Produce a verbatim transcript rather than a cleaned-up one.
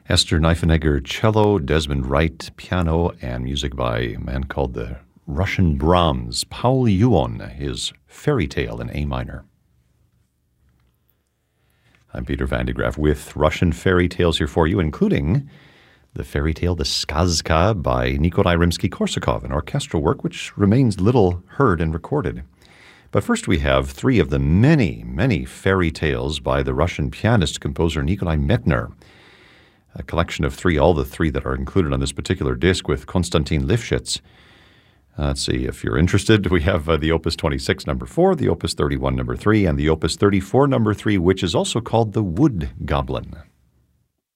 Esther Niefenegger, cello, Desmond Wright, piano, and music by a man called the Russian Brahms, Paul Yuon, his Fairy Tale in A minor. I'm Peter Van de Graaff with Russian fairy tales here for you, including the fairy tale The Skazka by Nikolai Rimsky-Korsakov, an orchestral work which remains little heard and recorded. But first we have three of the many, many fairy tales by the Russian pianist-composer Nikolai Medtner, a collection of three, all the three that are included on this particular disc with Konstantin Lifshitz. Uh, let's see, if you're interested, we have uh, the Opus twenty-six, number four, the Opus thirty-one, number three, and the Opus thirty-four, number three, which is also called the Wood Goblin.